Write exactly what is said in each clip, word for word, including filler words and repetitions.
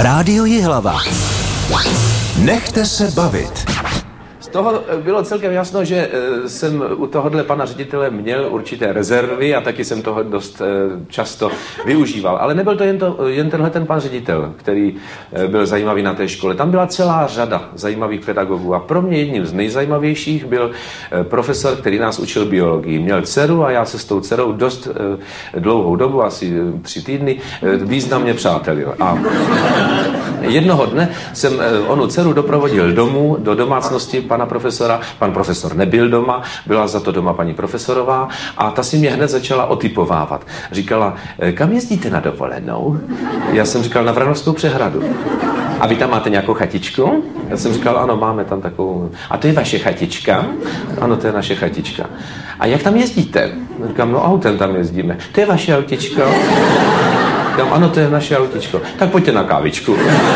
Rádio Jihlava. Nechte se bavit. Z toho bylo celkem jasno, že jsem u tohohle pana ředitele měl určité rezervy a taky jsem toho dost často využíval. Ale nebyl to jen, to, jen tenhle ten pan ředitel, který byl zajímavý na té škole. Tam byla celá řada zajímavých pedagogů a pro mě jedním z nejzajímavějších byl profesor, který nás učil biologii. Měl dceru a já se s tou dcerou dost dlouhou dobu, asi tři týdny, významně přátelil. A jednoho dne jsem onu dceru doprovodil domů, do domácnosti pana profesora. Pan profesor nebyl doma, byla za to doma paní profesorová a ta si mě hned začala otypovávat. Říkala, kam jezdíte na dovolenou? Já jsem říkal, na Vranovskou přehradu. A vy tam máte nějakou chatičku? Já jsem říkal, ano, máme tam takovou. A to je vaše chatička? Ano, to je naše chatička. A jak tam jezdíte? Říkám, no autem tam jezdíme. To je vaše autičko? Říkám, ano, to je naše autičko. Tak pojďte na kávičku.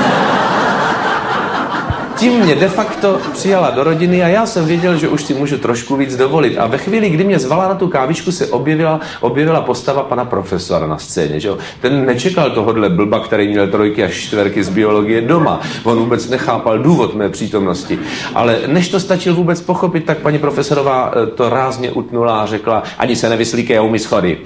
Tím mě de facto přijala do rodiny a já jsem věděl, že už si můžu trošku víc dovolit. A ve chvíli, kdy mě zvala na tu kávičku, se objevila, objevila postava pana profesora na scéně. Že? Ten nečekal tohodle blba, který měl trojky a čtverky z biologie doma. On vůbec nechápal důvod mé přítomnosti. Ale než to stačil vůbec pochopit, tak paní profesorová to rázně utnula a řekla, ani se nevyslíkej, umí schody.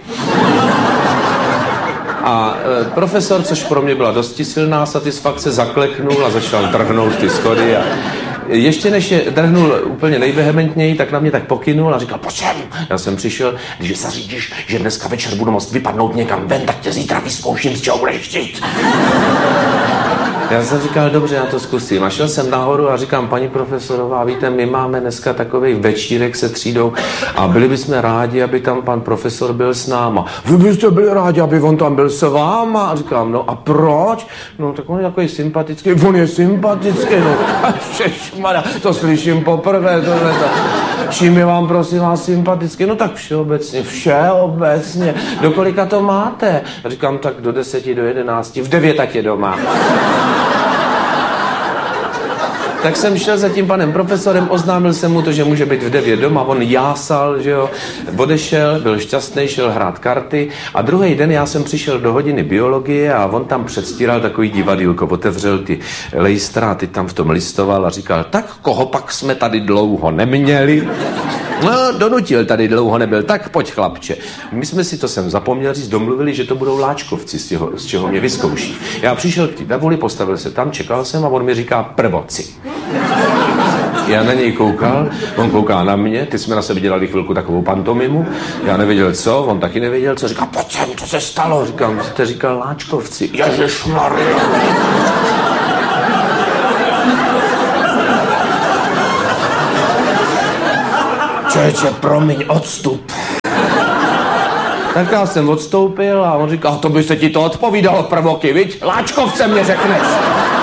A e, profesor, což pro mě byla dosti silná satisfakce, zakleknul a začal drhnout ty schody. A ještě než je drhnul úplně nejvehementněji, tak na mě tak pokynul a říkal, pojď sem. Já jsem přišel, když se řídíš, že dneska večer budu moct vypadnout někam ven, tak tě zítra vyzkouším, z čeho budeš chtít. Já jsem říkal, dobře, já to zkusím. A šel jsem nahoru a říkám, paní profesorová, víte, my máme dneska takovej večírek se třídou a byli bychom rádi, aby tam pan profesor byl s náma. Vy byste byli rádi, aby on tam byl s váma? A říkám, no a proč? No tak on je takový sympatický, on je sympatický, no šešmada, to slyším poprvé, tohleto. Čím je vám, prosím vás, sympatický? No tak všeobecně, všeobecně. Do kolika to máte? A říkám, tak do deseti, do jedenácti, v devět ať je doma. Tak jsem šel za tím panem profesorem, oznámil jsem mu to, že může být v devět doma, on jásal, že jo, odešel, byl šťastný, šel hrát karty a druhý den já jsem přišel do hodiny biologie a on tam předstíral takový divadýlko, otevřel ty lejstra, ty tam v tom listoval a říkal, tak koho pak jsme tady dlouho neměli? No, donutil, tady dlouho nebyl, tak pojď chlapče. My jsme si to sem zapomněli říct, domluvili, že to budou Láčkovci, z čeho, z čeho mě vyzkouší. Já přišel k té tabuli, postavil se tam, čekal jsem a on mi říká prvoci. Já na něj koukal, on kouká na mě, ty jsme na sebe dělali chvilku takovou pantomimu, já nevěděl co, on taky nevěděl co, říká, pojď sem, co se stalo? Říkám, jste říkal Láčkovci. Ježišmarja. Čeče, promiň, odstup. Tak já jsem odstoupil a on říkal, to by se ti to odpovídalo prvoky, viď? Láčkovce mě řekneš.